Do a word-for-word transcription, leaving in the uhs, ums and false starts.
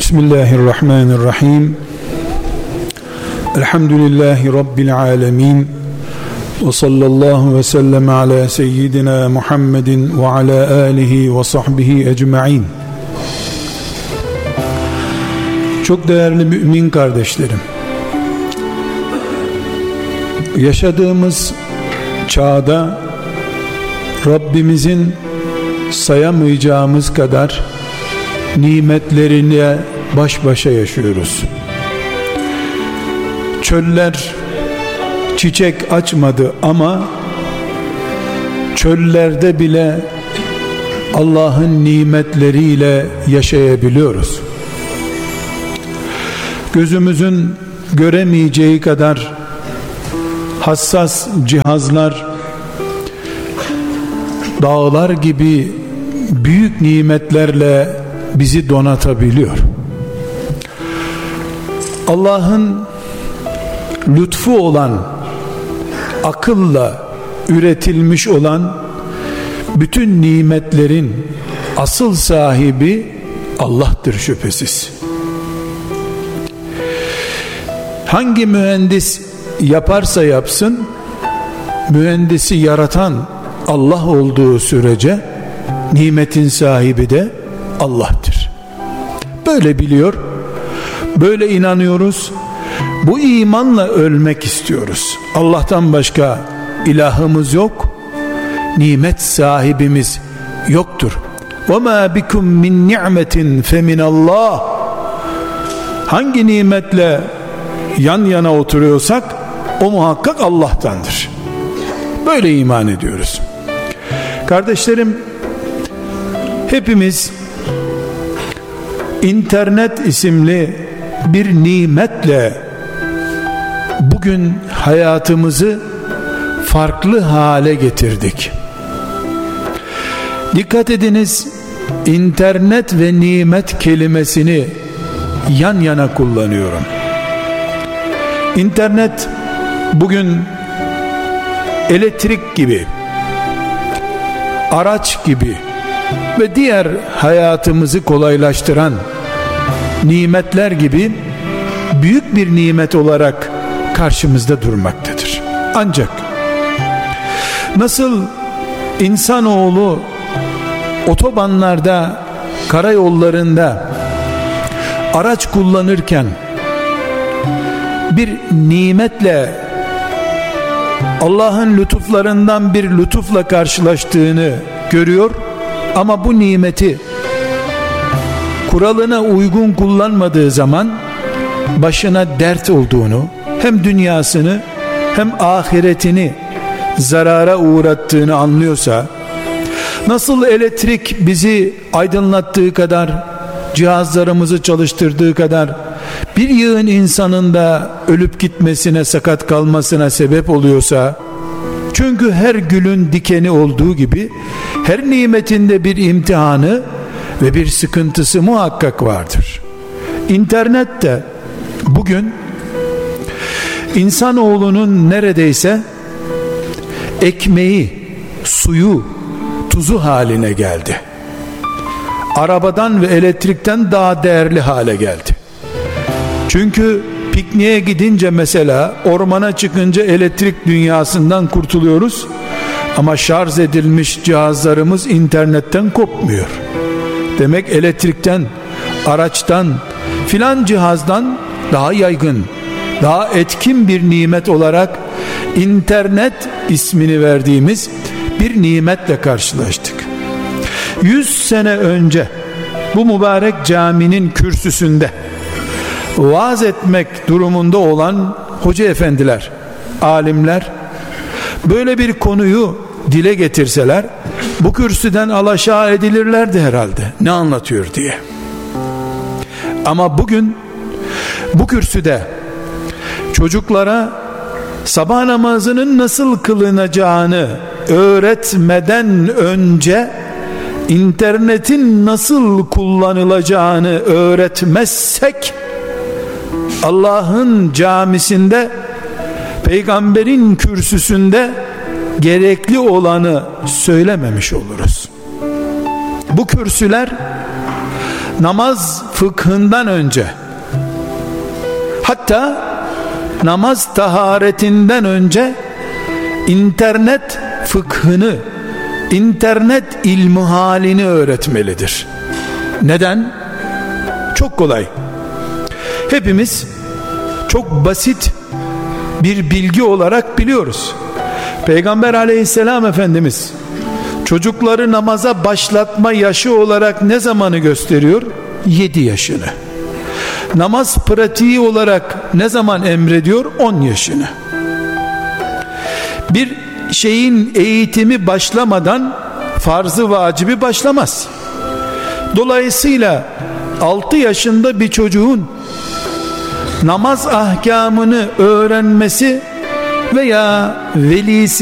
Bismillahirrahmanirrahim. Elhamdülillahi Rabbil alemin. Ve sallallahu ve sellem ala seyyidina Muhammedin ve ala alihi ve sahbihi ecma'in. Çok değerli mümin kardeşlerim, yaşadığımız çağda Rabbimizin sayamayacağımız kadar nimetlerine baş başa yaşıyoruz. Çöller çiçek açmadı ama çöllerde bile Allah'ın nimetleriyle yaşayabiliyoruz. Gözümüzün göremeyeceği kadar hassas cihazlar dağlar gibi büyük nimetlerle bizi donatabiliyor. Allah'ın lütfu olan, akılla üretilmiş olan bütün nimetlerin asıl sahibi Allah'tır şüphesiz. Hangi mühendis yaparsa yapsın, mühendisi yaratan Allah olduğu sürece nimetin sahibi de Allah'tır. Böyle biliyor, böyle inanıyoruz. Bu imanla ölmek istiyoruz. Allah'tan başka ilahımız yok, nimet sahibimiz yoktur. وَمَا بِكُمْ مِنْ نِعْمَةٍ فَمِنَ اللّٰهِ. Hangi nimetle yan yana oturuyorsak o muhakkak Allah'tandır. Böyle iman ediyoruz. Kardeşlerim, hepimiz internet isimli bir nimetle bugün hayatımızı farklı hale getirdik. Dikkat ediniz, internet ve nimet kelimesini yan yana kullanıyorum. İnternet bugün elektrik gibi, araç gibi ve diğer hayatımızı kolaylaştıran nimetler gibi büyük bir nimet olarak karşımızda durmaktadır. Ancak nasıl insanoğlu otobanlarda, karayollarında araç kullanırken bir nimetle, Allah'ın lütuflarından bir lütufla karşılaştığını görüyor ama bu nimeti kuralına uygun kullanmadığı zaman başına dert olduğunu, hem dünyasını hem ahiretini zarara uğrattığını anlıyorsa, nasıl elektrik bizi aydınlattığı kadar, cihazlarımızı çalıştırdığı kadar bir yığın insanın da ölüp gitmesine, sakat kalmasına sebep oluyorsa, çünkü her gülün dikeni olduğu gibi her nimetinde bir imtihanı ve bir sıkıntısı muhakkak vardır. İnternet de bugün insanoğlunun neredeyse ekmeği, suyu, tuzu haline geldi. Arabadan ve elektrikten daha değerli hale geldi. Çünkü pikniğe gidince mesela, ormana çıkınca elektrik dünyasından kurtuluyoruz ama şarj edilmiş cihazlarımız internetten kopmuyor. Demek elektrikten, araçtan, filan cihazdan daha yaygın, daha etkin bir nimet olarak internet ismini verdiğimiz bir nimetle karşılaştık. Yüz sene önce bu mübarek caminin kürsüsünde vaaz etmek durumunda olan hoca efendiler, alimler böyle bir konuyu dile getirseler bu kürsüden alaşağı edilirlerdi herhalde. Ne anlatıyor diye. Ama bugün bu kürsüde çocuklara sabah namazının nasıl kılınacağını öğretmeden önce internetin nasıl kullanılacağını öğretmezsek, Allah'ın camisinde, peygamberin kürsüsünde gerekli olanı söylememiş oluruz. Bu kürsüler namaz fıkhından önce, hatta namaz taharetinden önce internet fıkhını, internet ilmi halini öğretmelidir. Neden? Çok kolay. Hepimiz çok basit bir bilgi olarak biliyoruz. Peygamber aleyhisselam Efendimiz çocukları namaza başlatma yaşı olarak ne zamanı gösteriyor? yedi yaşını. Namaz pratiği olarak ne zaman emrediyor? on yaşını. Bir şeyin eğitimi başlamadan farzı vacibi başlamaz. Dolayısıyla altı yaşında bir çocuğun namaz ahkamını öğrenmesi veya velisi